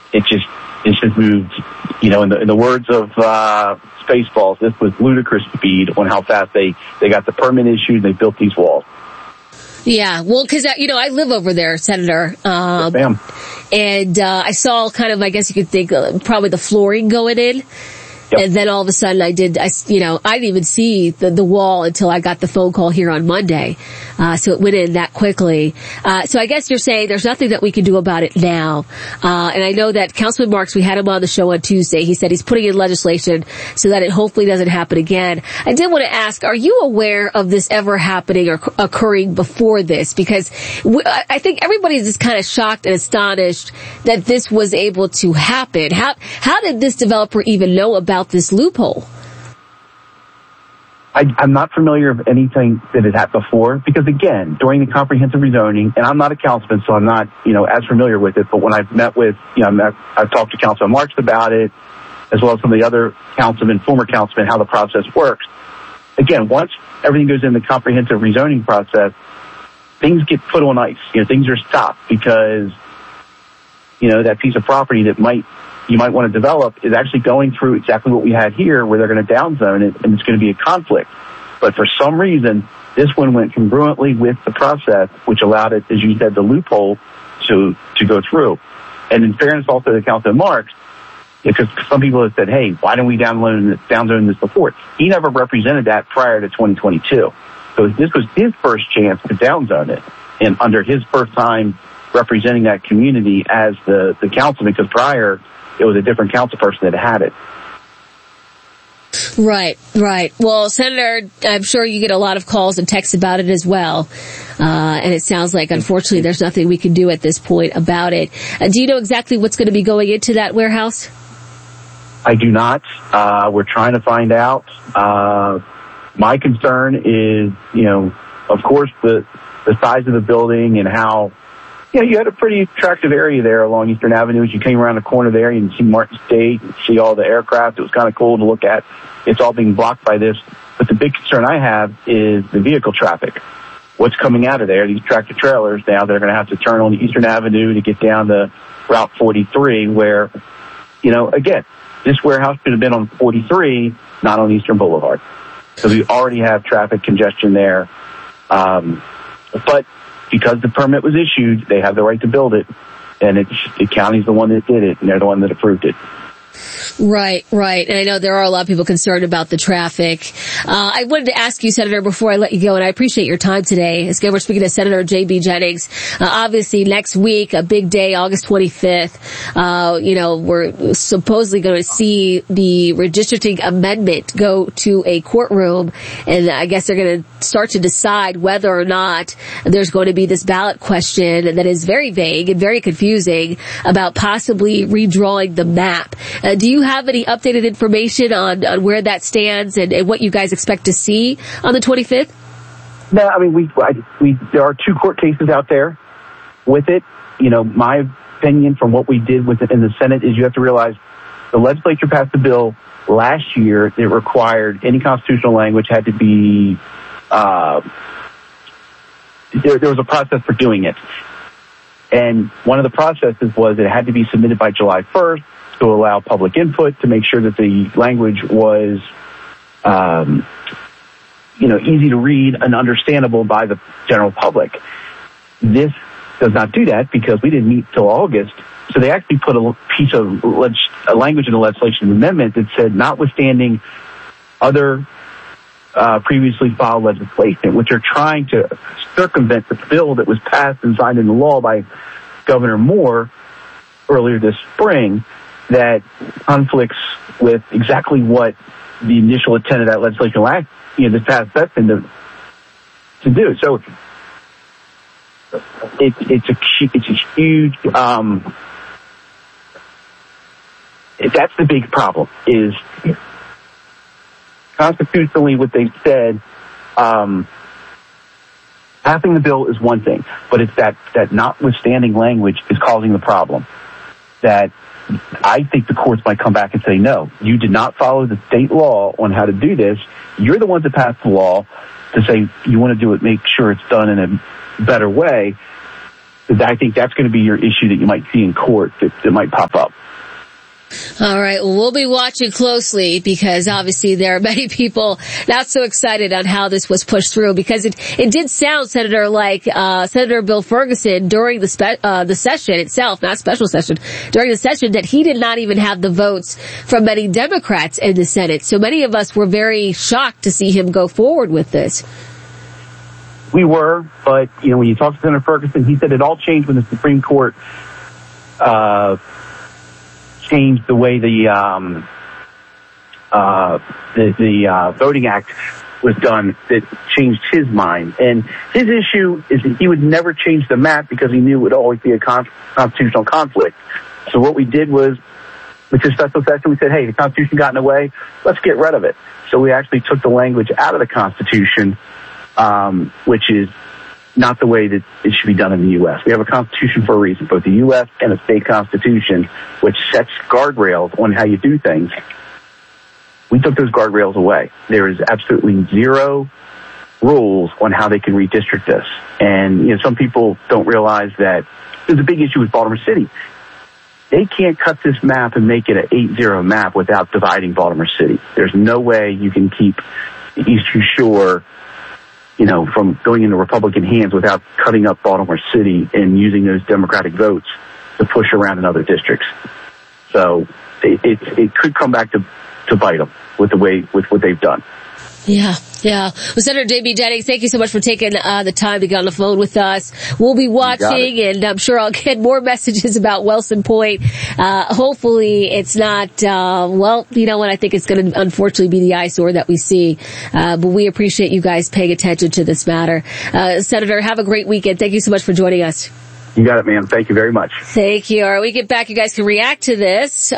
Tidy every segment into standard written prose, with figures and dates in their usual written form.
It's just moved, in the words of Spaceballs, this was ludicrous speed on how fast they got the permit issued and they built these walls. Yeah, well, because, I live over there, Senator. Yes, ma'am. And I saw kind of, I guess you could think, probably the flooring going in. Yep. And then all of a sudden I didn't even see the wall until I got the phone call here on Monday. So it went in that quickly. So I guess you're saying there's nothing that we can do about it now. And I know that Councilman Marks, we had him on the show on Tuesday. He said he's putting in legislation so that it hopefully doesn't happen again. I did want to ask, are you aware of this ever happening or occurring before this? Because I think everybody's just kind of shocked and astonished that this was able to happen. How did this developer even know about this loophole? I'm not familiar of anything that has happened before because, again, during the comprehensive rezoning, and I'm not a councilman, so I'm not, as familiar with it, but when I've met with, I've talked to Councilman Marks about it, as well as some of the other former councilmen, how the process works. Again, once everything goes in the comprehensive rezoning process, things get put on ice. Things are stopped because, that piece of property that you might want to develop is actually going through exactly what we had here, where they're going to downzone it, and it's going to be a conflict. But for some reason, this one went congruently with the process, which allowed it, as you said, the loophole to go through. And in fairness also to Councilman Marks, because some people have said, hey, why didn't we downzone this before? He never represented that prior to 2022. So this was his first chance to downzone it, and under his first time representing that community as the councilman, because prior it was a different council person that had it. Right. Well, Senator, I'm sure you get a lot of calls and texts about it as well. And it sounds like, unfortunately, there's nothing we can do at this point about it. Do you know exactly what's going to be going into that warehouse? I do not. We're trying to find out. My concern is, of course, the size of the building and how, you had a pretty attractive area there along Eastern Avenue. As you came around the corner there, you can see Martin State, and see all the aircraft. It was kind of cool to look at. It's all being blocked by this. But the big concern I have is the vehicle traffic. What's coming out of there? These tractor trailers now, they're going to have to turn on Eastern Avenue to get down to Route 43, where, again, this warehouse should have been on 43, not on Eastern Boulevard. So we already have traffic congestion there. But because the permit was issued, they have the right to build it, and the county's the one that did it, and they're the one that approved it. Right. And I know there are a lot of people concerned about the traffic. I wanted to ask you, Senator, before I let you go, and I appreciate your time today. Again, we're speaking to Senator J.B. Jennings. Obviously, next week, a big day, August 25th. We're supposedly going to see the redistricting amendment go to a courtroom, and I guess they're going to start to decide whether or not there's going to be this ballot question that is very vague and very confusing about possibly redrawing the map. Do you have any updated information on where that stands and what you guys expect to see on the 25th? No, I mean, there are two court cases out there with it. My opinion from what we did with it in the Senate is you have to realize the legislature passed a bill last year that required any constitutional language had to be, there was a process for doing it. And one of the processes was it had to be submitted by July 1st. To allow public input, to make sure that the language was, easy to read and understandable by the general public. This does not do that because we didn't meet till August. So they actually put a piece of language in the legislation amendment that said, notwithstanding other previously filed legislation, which are trying to circumvent the bill that was passed and signed into law by Governor Moore earlier this spring, that conflicts with exactly what the initial intent of that legislation this past session to do. So it's a huge. That's the big problem. Is constitutionally what they said. Passing the bill is one thing, but it's that notwithstanding language is causing the problem. That I think the courts might come back and say, no, you did not follow the state law on how to do this. You're the ones that passed the law to say you want to do it, make sure it's done in a better way. I think that's going to be your issue that you might see in court that might pop up. All right. Well, we'll be watching closely because obviously there are many people not so excited on how this was pushed through because it did sound, Senator, like Senator Bill Ferguson during the session itself, not special session, during the session that he did not even have the votes from many Democrats in the Senate. So many of us were very shocked to see him go forward with this. We were, but, when you talk to Senator Ferguson, he said it all changed when the Supreme Court changed the way the Voting Act was done. That changed his mind. And his issue is that he would never change the map because he knew it would always be a constitutional conflict. So what we did was, with this special session, we said, hey, the Constitution got in the way. Let's get rid of it. So we actually took the language out of the Constitution, which is not the way that it should be done in the U.S. We have a constitution for a reason, both the U.S. and a state constitution, which sets guardrails on how you do things. We took those guardrails away. There is absolutely zero rules on how they can redistrict this. And, some people don't realize that there's a big issue with Baltimore City. They can't cut this map and make it an 8-0 map without dividing Baltimore City. There's no way you can keep the Eastern Shore from going into Republican hands without cutting up Baltimore City and using those Democratic votes to push around in other districts. So it could come back to bite them with what they've done. Yeah. Well, Senator J.B. Jennings, thank you so much for taking the time to get on the phone with us. We'll be watching, and I'm sure I'll get more messages about Wilson Point. Hopefully it's not, I think it's going to unfortunately be the eyesore that we see. But we appreciate you guys paying attention to this matter. Senator, have a great weekend. Thank you so much for joining us. You got it, ma'am. Thank you very much. Thank you. All right, we get back. You guys can react to this.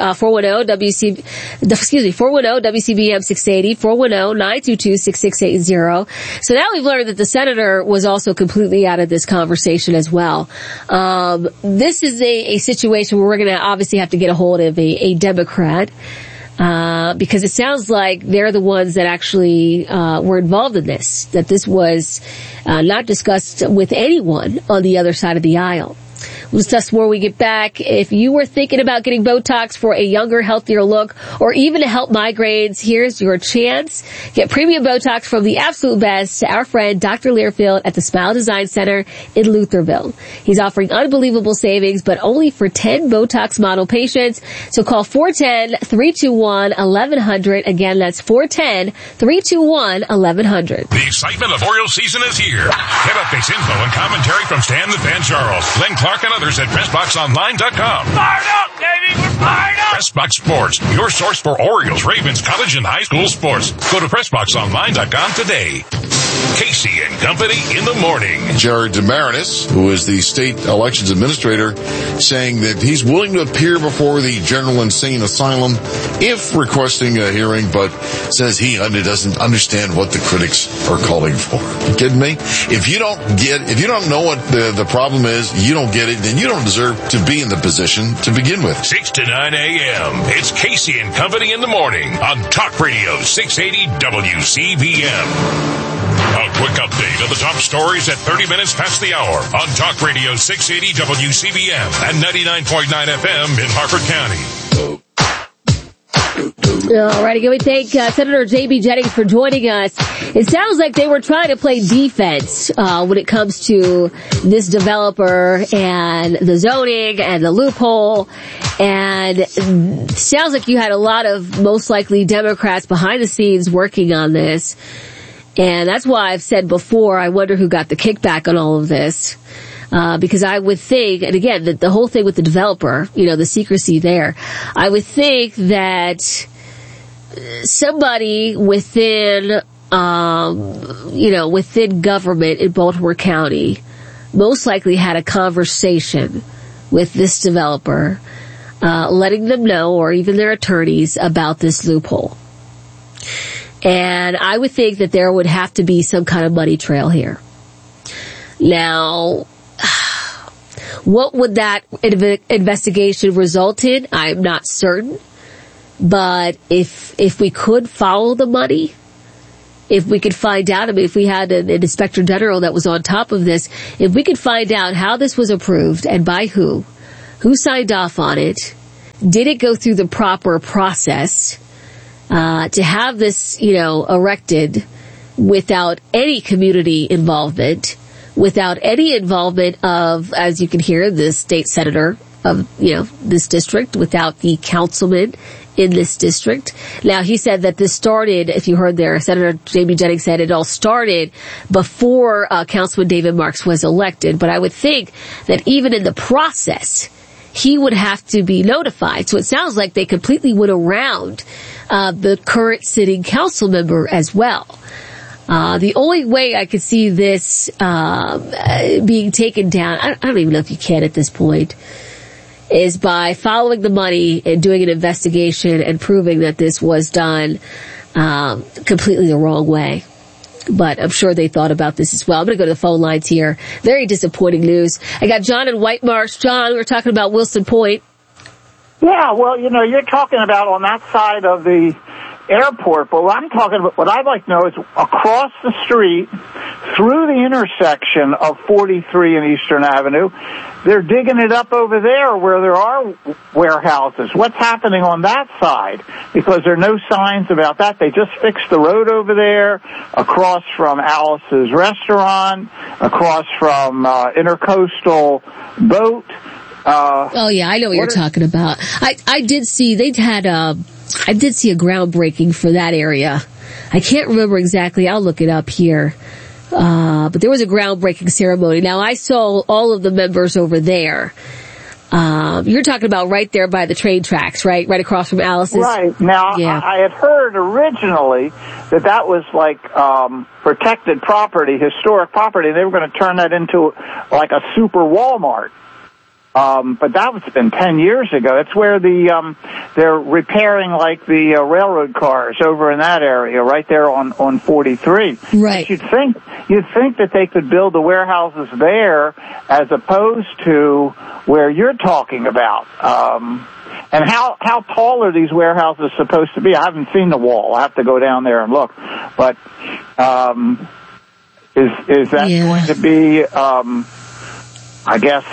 410-WCBM 680, 410-922-6680. So now we've learned that the senator was also completely out of this conversation as well. This is a situation where we're going to obviously have to get a hold of a Democrat. Because it sounds like they're the ones that actually were involved in this, that this was not discussed with anyone on the other side of the aisle. We'll discuss more when we get back. If you were thinking about getting Botox for a younger, healthier look, or even to help migraines, here's your chance. Get premium Botox from the absolute best, our friend Dr. Learfield at the Smile Design Center in Lutherville. He's offering unbelievable savings, but only for 10 Botox model patients. So call 410-321-1100. Again, that's 410-321-1100. The excitement of Orioles season is here. Get updates, info, and commentary from Stan the Fan Charles, Glenn Clark, and others at PressBoxOnline.com. Fired up, baby! We're fired up! PressBox Sports, your source for Orioles, Ravens, college, and high school sports. Go to PressBoxOnline.com today. Casey and Company in the morning. Jared DeMarinis, who is the state elections administrator, saying that he's willing to appear before the General Insane Asylum if requesting a hearing, but says he doesn't understand what the critics are calling for. You kidding me? If you don't know what the problem is, you don't get it, then you don't deserve to be in the position to begin with. 6 to 9 a.m. It's Casey and Company in the morning on Talk Radio 680 WCBM. A quick update of the top stories at 30 minutes past the hour on Talk Radio 680 WCBM and 99.9 FM in Harford County. All right, again, we thank Senator J.B. Jennings for joining us. It sounds like they were trying to play defense when it comes to this developer and the zoning and the loophole. And it sounds like you had a lot of most likely Democrats behind the scenes working on this. And that's why I've said before, I wonder who got the kickback on all of this. Because I would think, and again, the whole thing with the developer, the secrecy there, I would think that somebody within, within government in Baltimore County most likely had a conversation with this developer, letting them know, or even their attorneys, about this loophole. And I would think that there would have to be some kind of money trail here. Now, what would that investigation result in? I'm not certain. But if we could follow the money, if we could find out, I mean, if we had an inspector general that was on top of this, if we could find out how this was approved and by who signed off on it, did it go through the proper process, to have this, erected without any community involvement, without any involvement of, as you can hear, the state senator of, this district, without the councilman in this district. Now, he said that this started, if you heard there, Senator J.B. Jennings said it all started before Councilman David Marks was elected. But I would think that even in the process, he would have to be notified. So it sounds like they completely went around the current sitting council member as well. The only way I could see this being taken down, I don't even know if you can at this point, is by following the money and doing an investigation and proving that this was done completely the wrong way. But I'm sure they thought about this as well. I'm going to go to the phone lines here. Very disappointing news. I got John in White Marsh. John, we were talking about Wilson Point. Yeah, well, you're talking about on that side of the airport, but what I'm talking about, what I'd like to know is across the street, through the intersection of 43 and Eastern Avenue, they're digging it up over there where there are warehouses. What's happening on that side? Because there are no signs about that. They just fixed the road over there, across from Alice's Restaurant, across from Intercoastal Boat. Oh yeah, I know what you're talking about. I did see a groundbreaking for that area. I can't remember exactly. I'll look it up here. But there was a groundbreaking ceremony. Now I saw all of the members over there. You're talking about right there by the train tracks, right? Right across from Alice's. Right. Now, yeah. I had heard originally that was like, protected property, historic property, and they were going to turn that into like a super Walmart. But that was been 10 years ago. It's where they're repairing like the railroad cars over in that area, right there on 43. Right. But you'd think that they could build the warehouses there as opposed to where you're talking about. And how tall are these warehouses supposed to be? I haven't seen the wall. I have to go down there and look. But is that going to be I guess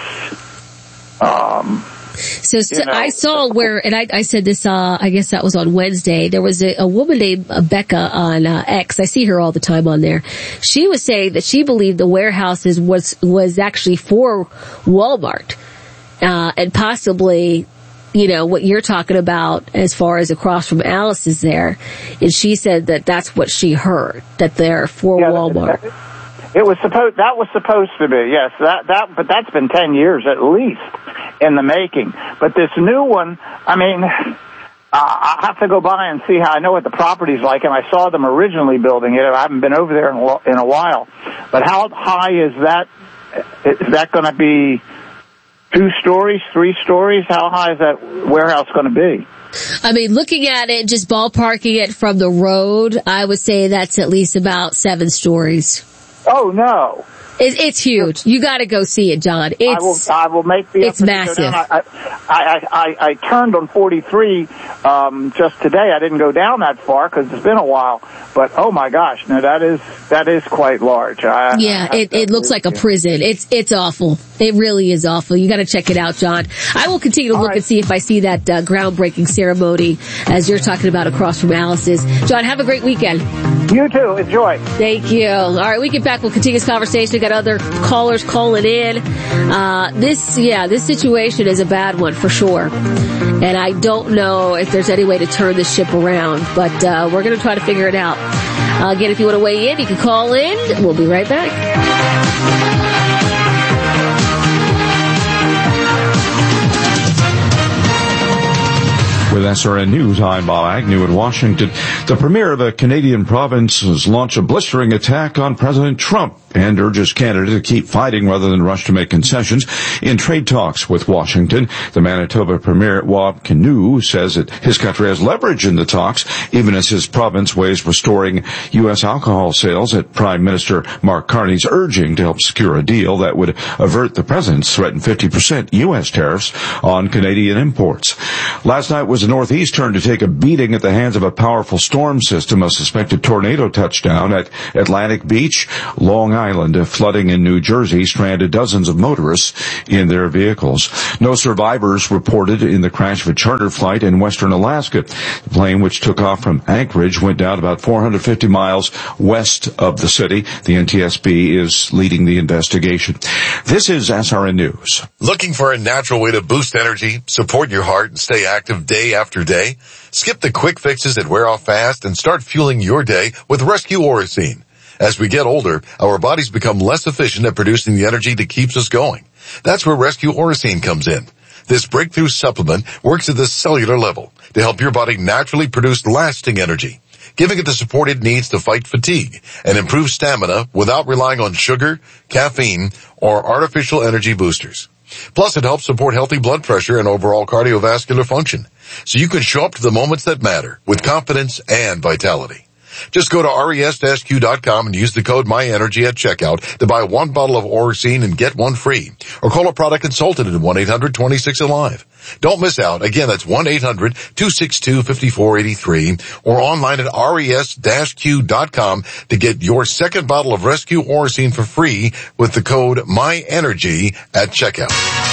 I saw where, and I said this, I guess that was on Wednesday, there was a woman named Becca on X. I see her all the time on there. She was saying that she believed the warehouses was actually for Walmart, and possibly, what you're talking about as far as across from Alice's there. And she said that that's what she heard, that they're for Walmart. That was supposed to be, yes. But that's been 10 years at least in the making. But this new one, I mean, I have to go by and see how I know what the property's like, and I saw them originally building it. I haven't been over there in a while. But how high is that? Is that going to be 2 stories, 3 stories? How high is that warehouse going to be? I mean, looking at it, just ballparking it from the road, I would say that's at least about 7 stories. Oh no! It's huge. You got to go see it, John. I will make the effort. It's massive. I turned on 43 just today. I didn't go down that far because it's been a while. But oh my gosh, no, that is quite large. It looks like a prison. It's awful. It really is awful. You got to check it out, John. I will continue to look and see if I see that groundbreaking ceremony as you're talking about across from Alice's. John, have a great weekend. You too. Enjoy. Thank you. All right, we get back. We'll continue this conversation. We got other callers calling in. This situation is a bad one for sure. And I don't know if there's any way to turn this ship around, but we're going to try to figure it out. Again, if you want to weigh in, you can call in. We'll be right back. With SRN News, I'm Bob Agnew in Washington. The premier of a Canadian province has launched a blistering attack on President Trump and urges Canada to keep fighting rather than rush to make concessions in trade talks with Washington. The Manitoba premier, Wab Kinew, says that his country has leverage in the talks, even as his province weighs restoring U.S. alcohol sales at Prime Minister Mark Carney's urging to help secure a deal that would avert the president's threatened 50% U.S. tariffs on Canadian imports. Last night was the Northeast turn to take a beating at the hands of a powerful storm system. A suspected tornado touchdown at Atlantic Beach, Long Island. Flooding in New Jersey stranded dozens of motorists in their vehicles. No survivors reported in the crash of a charter flight in western Alaska. The plane, which took off from Anchorage, went down about 450 miles west of the city. The NTSB is leading the investigation. This is SRN News. Looking for a natural way to boost energy, support your heart, and stay active day after day? Skip the quick fixes that wear off fast and start fueling your day with Rescue Oracene. As we get older, our bodies become less efficient at producing the energy that keeps us going. That's where Rescue Oracene comes in. This breakthrough supplement works at the cellular level to help your body naturally produce lasting energy, giving it the support it needs to fight fatigue and improve stamina without relying on sugar, caffeine, or artificial energy boosters. Plus, it helps support healthy blood pressure and overall cardiovascular function, so you can show up to the moments that matter with confidence and vitality. Just go to res-q.com and use the code MyEnergy at checkout to buy one bottle of Oracene and get one free. Or call a product consultant at 1-800-26-ALIVE. Don't miss out. Again, that's 1-800-262-5483 or online at res-q.com to get your second bottle of Rescue Oracene for free with the code MyEnergy at checkout.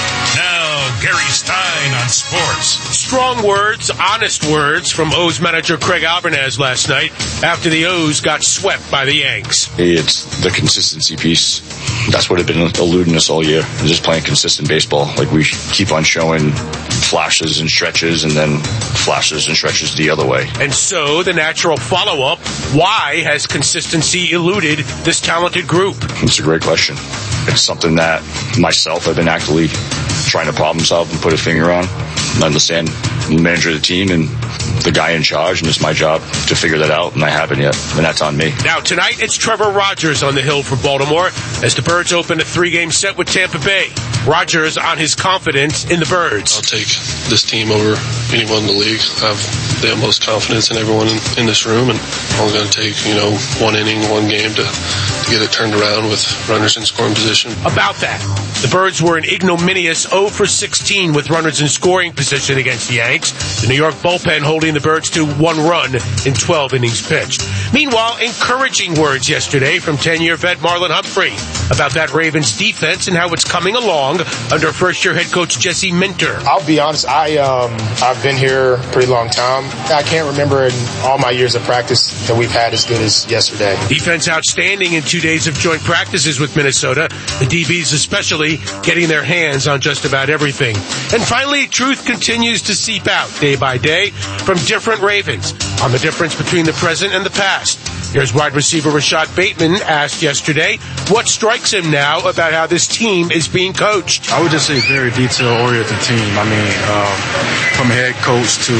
Now, Gary Stein on sports. Strong words, honest words from O's manager Craig Alvarez last night after the O's got swept by the Yanks. It's the consistency piece. That's what had been eluding us all year. Just playing consistent baseball. Like, we keep on showing flashes and stretches and then flashes and stretches the other way. And so the natural follow-up, why has consistency eluded this talented group? It's a great question. It's something that myself I've been actively trying to problem solve and put a finger on. I understand the manager of the team and the guy in charge, and it's my job to figure that out, and I haven't yet, and that's on me. Now tonight, it's Trevor Rogers on the hill for Baltimore as the Birds open a 3-game set with Tampa Bay. Rogers on his confidence in the Birds. I'll take this team over anyone in the league. I have the utmost confidence in everyone in this room, and I'm going to take, one inning, one game to get it turned around with runners in scoring position. About that, the Birds were an ignominious 0-for-16 with runners in scoring position against the Yanks. The New York bullpen holding the Birds to 1 run in 12 innings pitched. Meanwhile, encouraging words yesterday from 10-year vet Marlon Humphrey about that Ravens defense and how it's coming along under first-year head coach Jesse Minter. I'll be honest, I've been here a pretty long time. I can't remember in all my years of practice that we've had as good as yesterday. Defense outstanding in 2 days of joint practices with Minnesota. The DBs especially getting their hands on just about everything. And finally, truth continues to seep out day by day from different Ravens on the difference between the present and the past. Here's wide receiver Rashad Bateman asked yesterday what strikes him now about how this team is being coached. I would just say very detail-oriented team. I mean, from head coach to,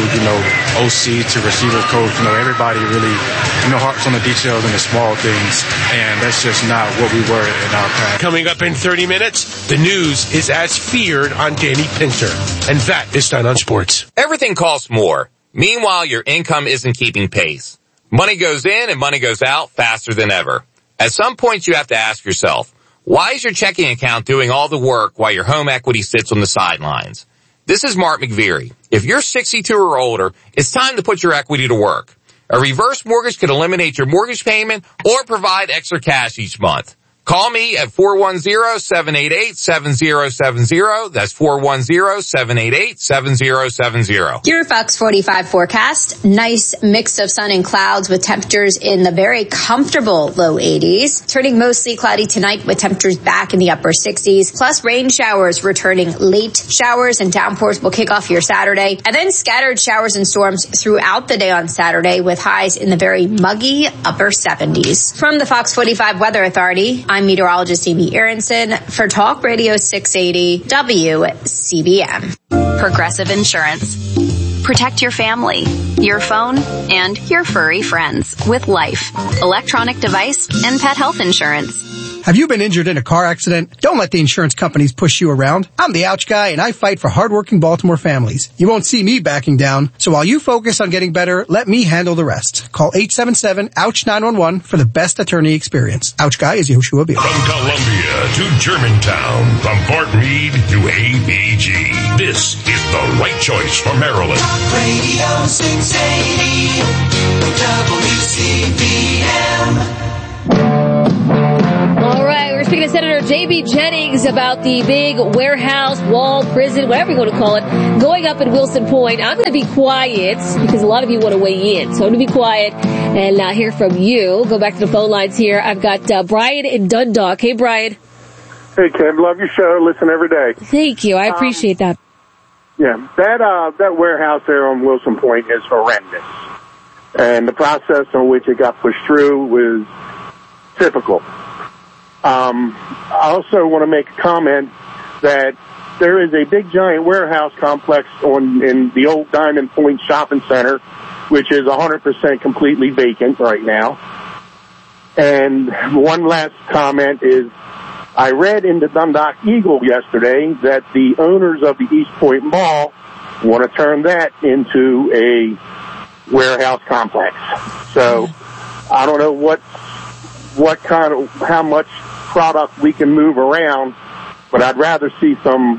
OC to receiver coach, everybody really, harps on the details and the small things, and that's just not what we were in our past. Coming up in 30 minutes, the news is as feared on Danny Pinter, and that is Stein on Sports. Everything costs more. Meanwhile, your income isn't keeping pace. Money goes in and money goes out faster than ever. At some point, you have to ask yourself, why is your checking account doing all the work while your home equity sits on the sidelines? This is Mark McVeary. If you're 62 or older, it's time to put your equity to work. A reverse mortgage could eliminate your mortgage payment or provide extra cash each month. Call me at 410-788-7070. That's 410-788-7070. Your Fox 45 forecast. Nice mix of sun and clouds with temperatures in the very comfortable low 80s. Turning mostly cloudy tonight with temperatures back in the upper 60s. Plus rain showers returning late. Showers and downpours will kick off your Saturday. And then scattered showers and storms throughout the day on Saturday with highs in the very muggy upper 70s. From the Fox 45 Weather Authority, I'm meteorologist Amy Aronson for Talk Radio 680 WCBM. Progressive Insurance. Protect your family, your phone, and your furry friends with Life, electronic device, and pet health insurance. Have you been injured in a car accident? Don't let the insurance companies push you around. I'm the Ouch Guy, and I fight for hardworking Baltimore families. You won't see me backing down, so while you focus on getting better, let me handle the rest. Call 877-OUCH-911 for the best attorney experience. Ouch Guy is Yoshua Beale. From Columbia to Germantown, from Fort Meade to ABG, this is the right choice for Maryland. Talk Radio 680 WCBM. All right, we're speaking to Senator J.B. Jennings about the big warehouse, wall, prison, whatever you want to call it, going up in Wilson Point. I'm going to be quiet because a lot of you want to weigh in. So I'm going to be quiet and hear from you. Go back to the phone lines here. I've got Brian in Dundalk. Hey, Brian. Hey, Kim. Love your show. Listen every day. Thank you. I appreciate that. Yeah, that warehouse there on Wilson Point is horrendous. And the process on which it got pushed through was typical. I also want to make a comment that there is a big giant warehouse complex in the old Diamond Point Shopping Center, which is 100% completely vacant right now. And one last comment is, I read in the Dundalk Eagle yesterday that the owners of the East Point Mall want to turn that into a warehouse complex. So I don't know how much product we can move around, but I'd rather see some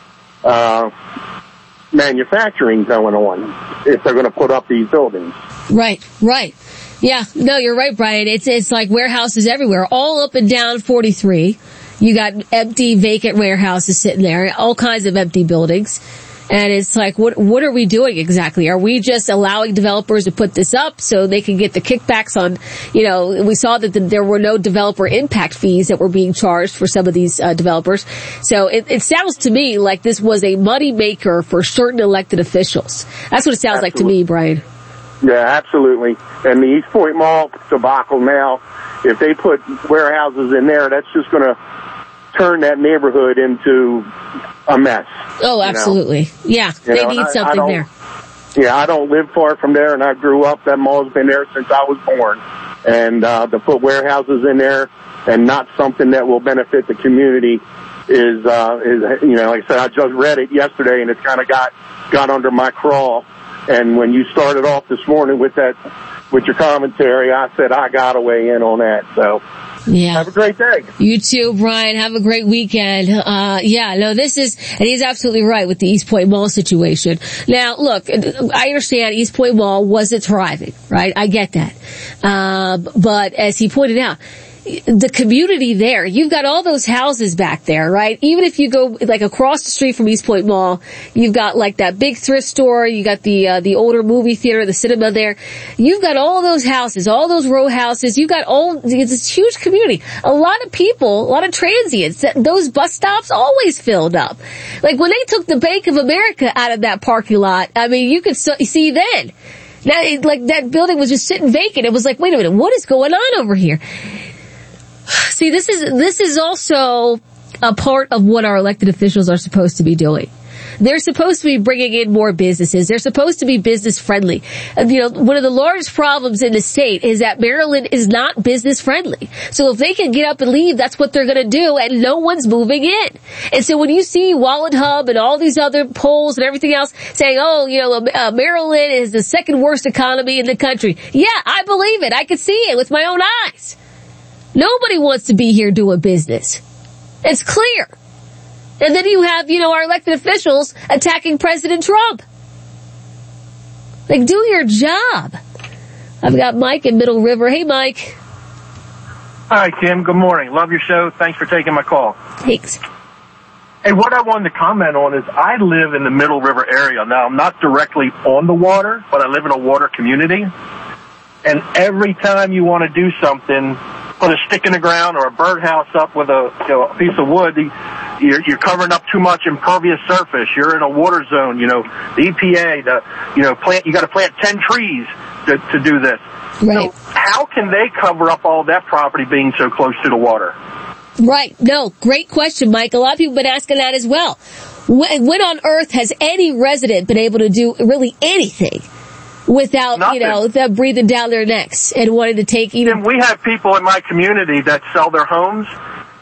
manufacturing going on if they're going to put up these buildings. Right. Yeah, no, you're right, Brian. It's like warehouses everywhere, all up and down 43. You got empty, vacant warehouses sitting there, all kinds of empty buildings. And it's like, what are we doing exactly? Are we just allowing developers to put this up so they can get the kickbacks on, we saw that there were no developer impact fees that were being charged for some of these developers. So it sounds to me like this was a money maker for certain elected officials. That's what it sounds like to me, Brian. Yeah, absolutely. And the East Point Mall debacle now, if they put warehouses in there, that's just going to turn that neighborhood into a mess. Oh, absolutely. Yeah, they need something there. Yeah, I don't live far from there, and I grew up. That mall's been there since I was born. And to put warehouses in there and not something that will benefit the community is like I said, I just read it yesterday, and it's kind of got under my crawl. And when you started off this morning with your commentary, I said I got to weigh in on that. So. Yeah. Have a great day. You too, Brian. Have a great weekend. He's absolutely right with the East Point Mall situation. Now, look, I understand East Point Mall wasn't thriving, right? I get that. But as he pointed out, the community there, you've got all those houses back there, right? Even if you go like across the street from East Point Mall, you've got like that big thrift store, you got the older movie theater, the cinema there. You've got all those houses, all those row houses. You've got it's this huge community. A lot of people, a lot of transients. Those bus stops always filled up. Like when they took the Bank of America out of that parking lot, I mean, you could see then. Now, like that building was just sitting vacant. It was like, wait a minute, what is going on over here? See, this is also a part of what our elected officials are supposed to be doing. They're supposed to be bringing in more businesses. They're supposed to be business friendly. One of the largest problems in the state is that Maryland is not business friendly. So if they can get up and leave, that's what they're going to do, and no one's moving in. And so when you see Wallet Hub and all these other polls and everything else saying, Maryland is the second worst economy in the country. Yeah, I believe it. I can see it with my own eyes. Nobody wants to be here doing business. It's clear. And then you have, our elected officials attacking President Trump. Like, do your job. I've got Mike in Middle River. Hey, Mike. Hi, Kim. Good morning. Love your show. Thanks for taking my call. Thanks. Hey, what I wanted to comment on is I live in the Middle River area. Now, I'm not directly on the water, but I live in a water community. And every time you want to do something, put a stick in the ground or a birdhouse up with a piece of wood, you're covering up too much impervious surface. You're in a water zone. The EPA, you got to plant 10 trees to do this. Right. So how can they cover up all that property being so close to the water? Right. No, great question, Mike. A lot of people have been asking that as well. When on earth has any resident been able to do really anything without, them breathing down their necks and wanting to take even... And we have people in my community that sell their homes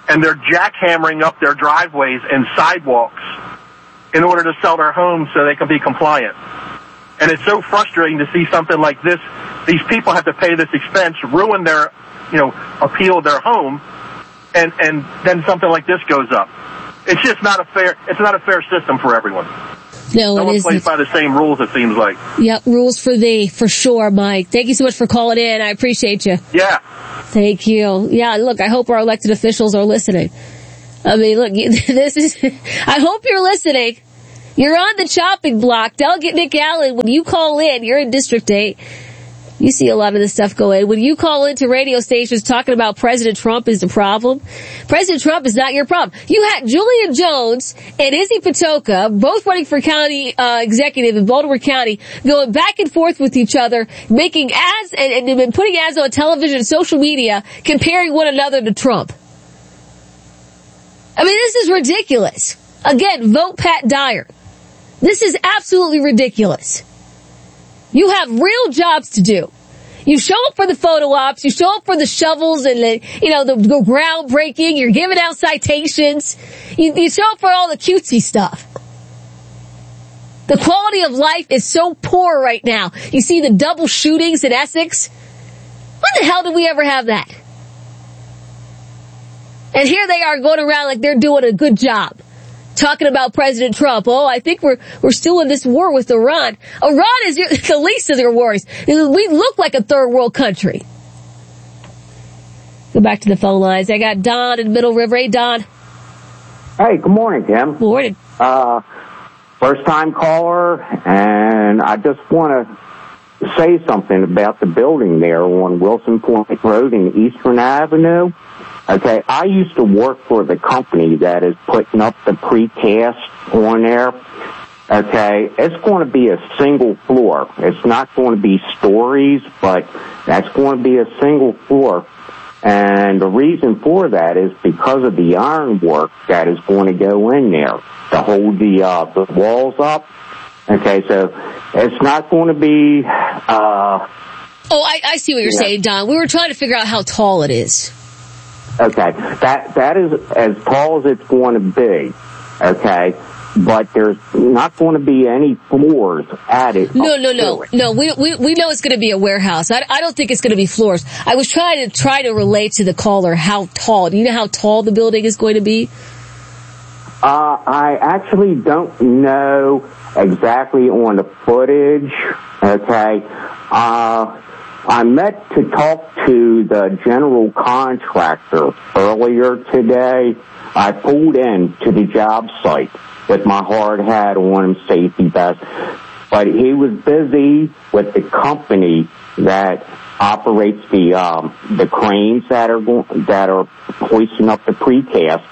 and they're jackhammering up their driveways and sidewalks in order to sell their homes so they can be compliant. And it's so frustrating to see something like this. These people have to pay this expense, ruin their, appeal of their home, and then something like this goes up. It's just not a fair system for everyone. No one plays by the same rules, it seems like. Yep, rules for thee, for sure, Mike. Thank you so much for calling in. I appreciate you. Yeah. Thank you. Yeah, look, I hope our elected officials are listening. I mean, look, I hope you're listening. You're on the chopping block. Delegate Nick Allen, when you call in, you're in District 8. You see a lot of this stuff go in. When you call into radio stations talking about President Trump is the problem, President Trump is not your problem. You had Julian Jones and Izzy Patoka, both running for county executive in Baltimore County, going back and forth with each other, making ads and putting ads on television and social media, comparing one another to Trump. I mean, this is ridiculous. Again, vote Pat Dyer. This is absolutely ridiculous. You have real jobs to do. You show up for the photo ops, you show up for the shovels and the groundbreaking, you're giving out citations, you show up for all the cutesy stuff. The quality of life is so poor right now. You see the double shootings in Essex? When the hell did we ever have that? And here they are going around like they're doing a good job. Talking about President Trump. Oh, I think we're still in this war with Iran. Iran is the least of their worries. We look like a third world country. Go back to the phone lines. I got Don in Middle River. Hey, Don. Hey, good morning, Tim. Morning. First time caller, and I just want to say something about the building there on Wilson Point Road and Eastern Avenue. Okay, I used to work for the company that is putting up the precast on there. Okay, it's going to be a single floor. It's not going to be stories, but that's going to be a single floor. And the reason for that is because of the ironwork that is going to go in there to hold the walls up. Okay, so it's not going to be... I see what you're saying, Don. We were trying to figure out how tall it is. Okay, that is as tall as it's going to be, okay, but there's not going to be any floors added. No, we know it's going to be a warehouse. I don't think it's going to be floors. I was trying to relate to the caller how tall. Do you know how tall the building is going to be? I actually don't know exactly on the footage, okay. I met to talk to the general contractor earlier today. I pulled in to the job site with my hard hat on, safety vest, but he was busy with the company that operates the cranes that are hoisting up the precast.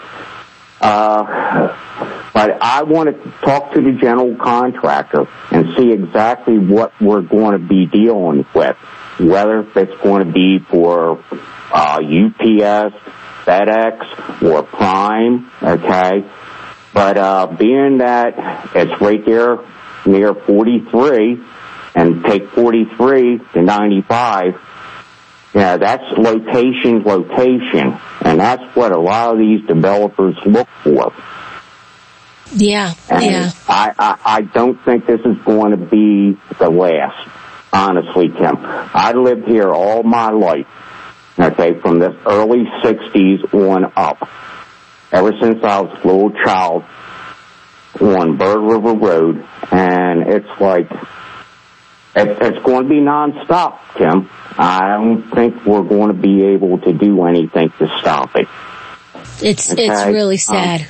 But I wanted to talk to the general contractor and see exactly what we're going to be dealing with, whether it's going to be for UPS, FedEx, or Prime, okay? But being that it's right there near 43, and take 43 to 95, yeah, that's location, and that's what a lot of these developers look for. Yeah, and yeah. I don't think this is going to be the last, honestly, Tim. I lived here all my life, okay, from the early 60s on up, ever since I was a little child on Bird River Road, and it's like, it's going to be nonstop, Tim. I don't think we're going to be able to do anything to stop it. It's really sad.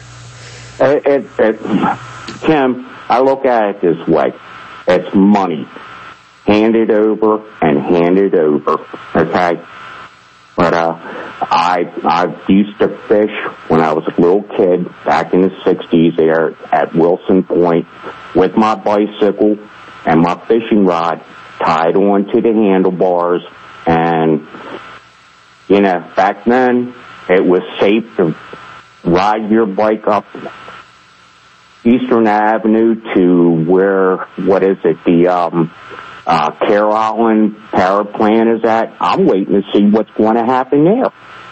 Tim, I look at it this way. It's money. Hand it over and hand it over, okay? But I used to fish when I was a little kid back in the 60s there at Wilson Point with my bicycle and my fishing rod tied onto the handlebars. And, you know, back then it was safe to ride your bike up Eastern Avenue to where, the Carroll Island Power Plant is at. I'm waiting to see what's going to happen there.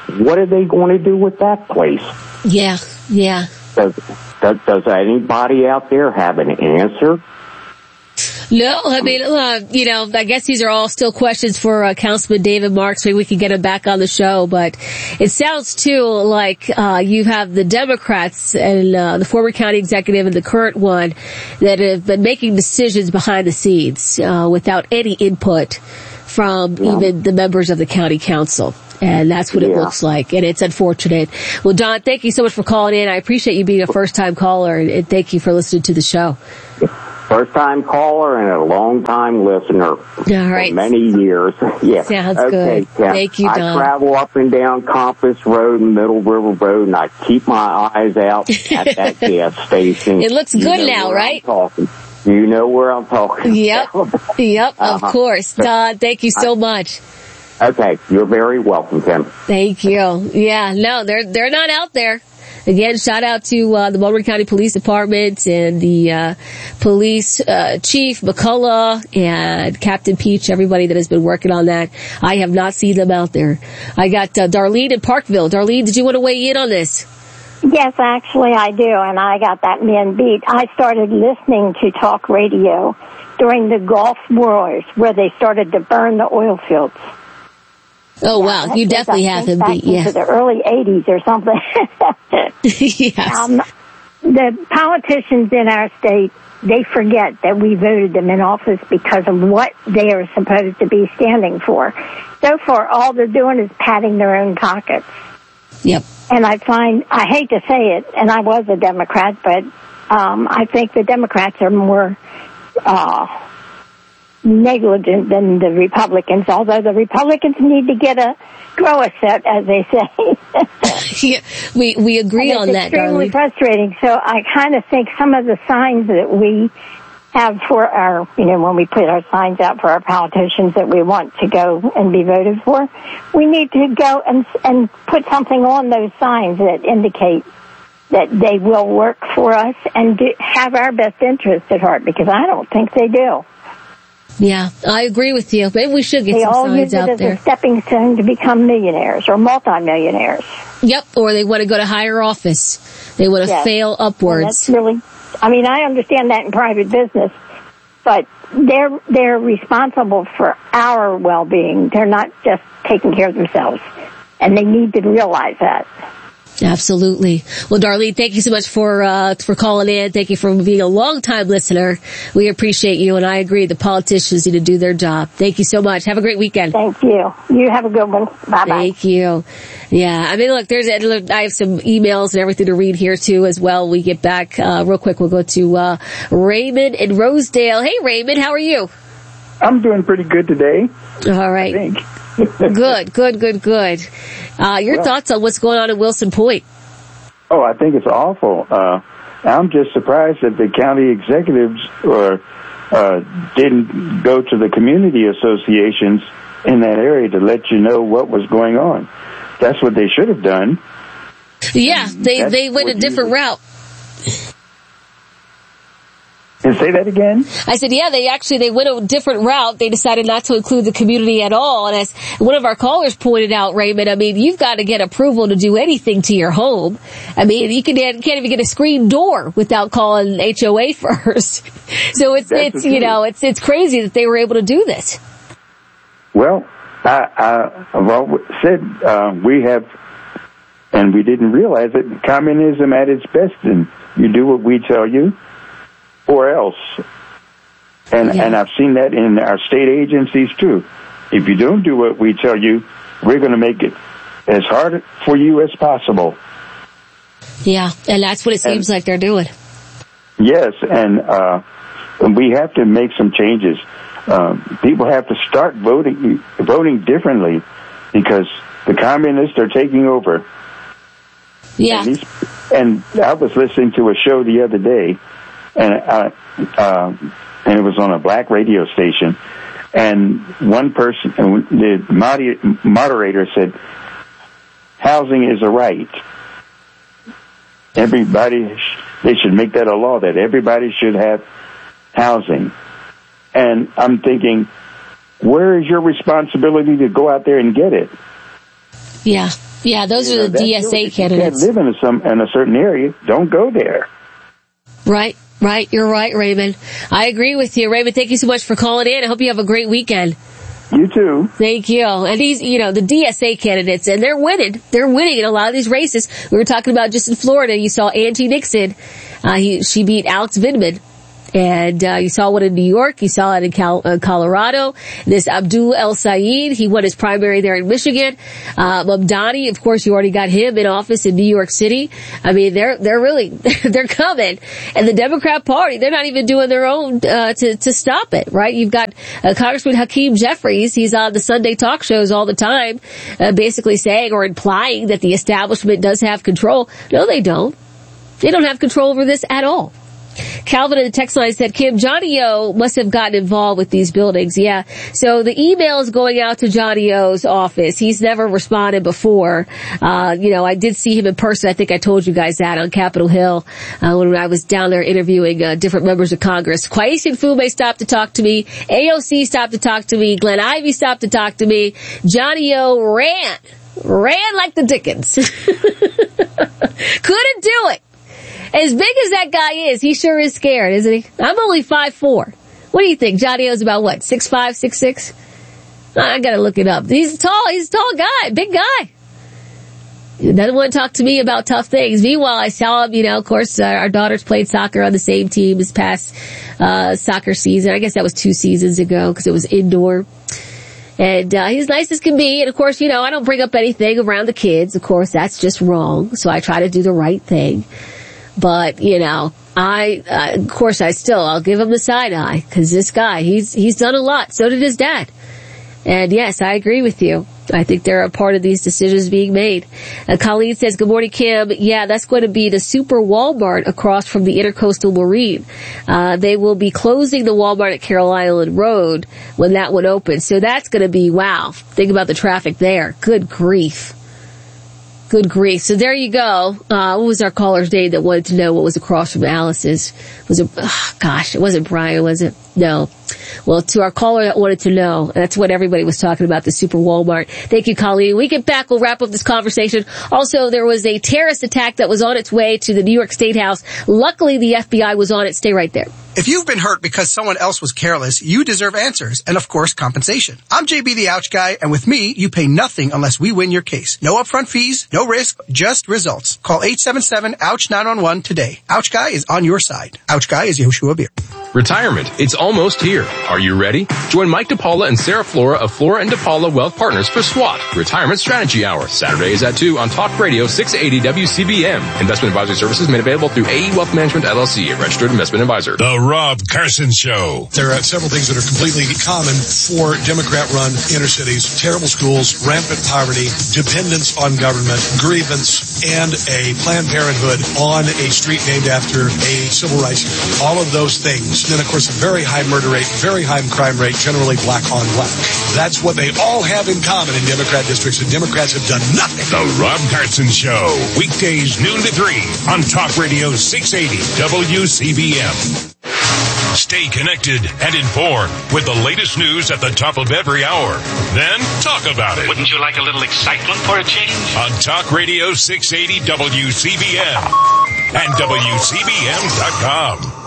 what are they going to do with that place? Yeah. Does anybody out there have an answer? No, I mean, I guess these are all still questions for Councilman David Marks. Maybe we can get him back on the show. But it sounds, too, like you have the Democrats and the former county executive and the current one that have been making decisions behind the scenes without any input from even the members of the county council. And that's what it looks like, and it's unfortunate. Well, Don, thank you so much for calling in. I appreciate you being a first-time caller, and thank you for listening to the show. First-time caller and a long-time listener. All right. For many years. Yeah. Sounds okay, good. Thank you, Don. I travel up and down Compass Road and Middle River Road, and I keep my eyes out at that gas station. It looks good now, right? You know where I'm talking. Yep, of course. Don, thank you so much. Okay, you're very welcome, Tim. Thank you. Yeah, no, they're not out there. Again, shout out to the Montgomery County Police Department and the police chief, McCullough, and Captain Peach, everybody that has been working on that. I have not seen them out there. I got Darlene in Parkville. Darlene, did you want to weigh in on this? Yes, actually I do, and I got that man beat. I started listening to talk radio during the Gulf Wars, where they started to burn the oil fields. Oh, wow. You definitely have him beat, yeah. Into the early 80s or something. Yes. The politicians in our state, they forget that we voted them in office because of what they are supposed to be standing for. So far, all they're doing is patting their own pockets. Yep. And I hate to say it, and I was a Democrat, but I think the Democrats are more negligent than the Republicans, although the Republicans need to grow a set, as they say. Yeah, we agree on that, darling. It's extremely frustrating. So I kind of think some of the signs that we have for our, when we put our signs out for our politicians that we want to go and be voted for, we need to go and put something on those signs that indicate that they will work for us and have our best interest at heart, because I don't think they do. Yeah, I agree with you. Maybe we should get some signs out there. They all use it as a stepping stone to become millionaires or multimillionaires. Yep, or they want to go to higher office. They want to fail upwards. That's really, I understand that in private business, but they're responsible for our well-being. They're not just taking care of themselves, and they need to realize that. Absolutely. Well, Darlene, thank you so much for calling in. Thank you for being a long-time listener. We appreciate you, and I agree. The politicians need to do their job. Thank you so much. Have a great weekend. Thank you. You have a good one. Bye-bye. Thank you. Yeah, look, I have some emails and everything to read here, too, as well. We get back real quick. We'll go to Raymond in Rosedale. Hey, Raymond, how are you? I'm doing pretty good today. All right. I think. Good. Your thoughts on what's going on in Wilson Point? Oh, I think it's awful. I'm just surprised that the county executives didn't go to the community associations in that area to let you know what was going on. That's what they should have done. Yeah, they went a different route. And say that again? I said, yeah, they went a different route. They decided not to include the community at all. And as one of our callers pointed out, Raymond, you've got to get approval to do anything to your home. You can't even get a screen door without calling HOA first. So it's crazy that they were able to do this. Well, I've always said, we have, and we didn't realize it, communism at its best, and you do what we tell you, or else. And I've seen that in our state agencies too. If you don't do what we tell you, we're going to make it as hard for you as possible. Yeah, and that's what it seems like they're doing. Yes, and we have to make some changes. People have to start voting differently, because the communists are taking over. Yeah. And I was listening to a show the other day, and it was on a black radio station, and one person, the moderator said, housing is a right. They should make that a law, that everybody should have housing. And I'm thinking, where is your responsibility to go out there and get it? Yeah. Yeah, those are the DSA candidates. If you can't live in a certain area, don't go there. Right. You're right, Raymond. I agree with you. Raymond, thank you so much for calling in. I hope you have a great weekend. You too. Thank you. And these, the DSA candidates, and they're winning. They're winning in a lot of these races. We were talking about just in Florida, you saw Angie Nixon. She beat Alex Vindman. And you saw one in New York. You saw it in Colorado. This Abdul El Sayed, he won his primary there in Michigan. Mamdani, of course, you already got him in office in New York City. I mean, they're really, they're coming. And the Democrat Party, they're not even doing their own to stop it, right? You've got Congressman Hakeem Jeffries. He's on the Sunday talk shows all the time, basically saying or implying that the establishment does have control. No, they don't. They don't have control over this at all. Calvin in the text line said, Kim, Johnny O must have gotten involved with these buildings. Yeah. So the email is going out to Johnny O's office. He's never responded before. I did see him in person. I think I told you guys that on Capitol Hill, when I was down there interviewing, different members of Congress. Kwesi Mfume stopped to talk to me. AOC stopped to talk to me. Glenn Ivey stopped to talk to me. Johnny O ran like the Dickens. Couldn't do it. As big as that guy is, he sure is scared, isn't he? I'm only 5'4". What do you think? Johnny O's about what? 6'5", 6'6"? I gotta look it up. He's a tall guy, big guy. He doesn't want to talk to me about tough things. Meanwhile, I saw him, of course, our daughters played soccer on the same team this past, soccer season. I guess that was 2 seasons ago because it was indoor. And, he's nice as can be. And of course, I don't bring up anything around the kids. Of course, that's just wrong. So I try to do the right thing. But, of course I'll give him the side eye, cause this guy, he's done a lot. So did his dad. And yes, I agree with you. I think they're a part of these decisions being made. Colleen says, good morning, Kim. Yeah, that's going to be the Super Walmart across from the Intercoastal Marine. They will be closing the Walmart at Carroll Island Road when that one opens. So that's going to be, wow. Think about the traffic there. Good grief. So there you go. What was our caller's name that wanted to know what was across from Alice's? It wasn't Brian, was it? No. Well, to our caller that wanted to know, that's what everybody was talking about, the Super Walmart. Thank you, Colleen. When we get back, we'll wrap up this conversation. Also, there was a terrorist attack that was on its way to the New York State House. Luckily, the FBI was on it. Stay right there. If you've been hurt because someone else was careless, you deserve answers and, of course, compensation. I'm JB the Ouch Guy, and with me, you pay nothing unless we win your case. No upfront fees, no risk, just results. Call 877-OUCH-911 today. Ouch Guy is on your side. Ouch Guy is Yoshua Beer. Retirement. It's almost here. Are you ready? Join Mike DePaula and Sarah Flora of Flora & DePaula Wealth Partners for SWAT, Retirement Strategy Hour. Saturdays at 2 on Talk Radio 680 WCBM. Investment advisory services made available through AE Wealth Management LLC, a registered investment advisor. The Rob Carson Show. There are several things that are completely common for Democrat-run inner cities. Terrible schools, rampant poverty, dependence on government, grievance, and a Planned Parenthood on a street named after a civil rights unit. All of those things. And then, of course, a very high murder rate, very high crime rate, generally black on black. That's what they all have in common in Democrat districts, and Democrats have done nothing. The Rob Carson Show. Weekdays noon to 3 on Talk Radio 680 WCBM. Stay connected and informed with the latest news at the top of every hour. Then talk about it. Wouldn't you like a little excitement for a change? On Talk Radio 680 WCBM and WCBM.com.